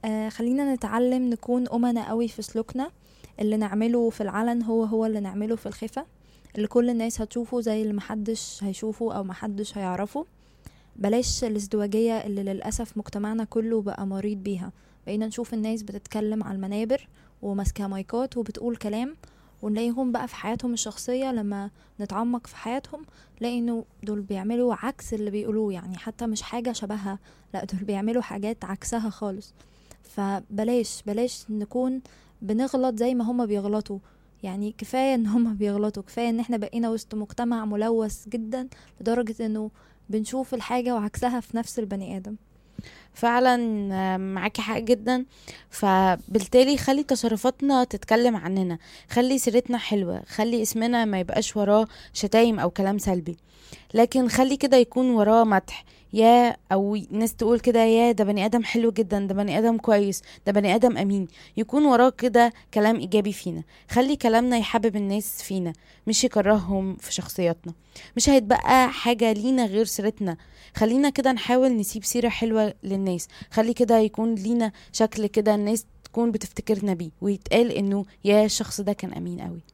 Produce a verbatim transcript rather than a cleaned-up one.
آه خلينا نتعلم نكون أمنا قوي في سلوكنا، اللي نعمله في العلن هو هو اللي نعمله في الخفة، اللي كل الناس هتشوفه زي اللي محدش هيشوفه أو محدش هيعرفه. بلاش الازدواجية اللي للأسف مجتمعنا كله بقى مريض بيها. بقينا نشوف الناس بتتكلم على المنابر وماسكة مايكات وبتقول كلام، ونلاقيهم بقى في حياتهم الشخصية لما نتعمق في حياتهم نلاقي انه دول بيعملوا عكس اللي بيقولوه، يعني حتى مش حاجة شبهها، لا دول بيعملوا حاجات عكسها خالص. فبلاش بلاش نكون بنغلط زي ما هما بيغلطوا. يعني كفاية ان هما بيغلطوا، كفاية ان احنا بقينا وسط مجتمع ملوث جدا لدرجة انه بنشوف الحاجة وعكسها في نفس البني آدم. فعلا. آه، معاكي حق جدا. فبالتالي خلي تصرفاتنا تتكلم عننا، خلي سيرتنا حلوة، خلي اسمنا ما يبقاش وراه شتايم او كلام سلبي، لكن خلي كده يكون وراه مدح. يا او ناس تقول كده، يا ده بني ادم حلو جدا، ده بني ادم كويس، ده بني ادم امين. يكون وراه كده كلام ايجابي فينا. خلي كلامنا يحبب الناس فينا، مش يكرههم في شخصياتنا. مش هيتبقى حاجة لينا غير سيرتنا. خلينا كده نحاول نسيب سيرة حلوة للناس. خلي كده يكون لينا شكل كده الناس تكون بتفتكرنا بيه، ويتقال انه يا الشخص ده كان امين قوي.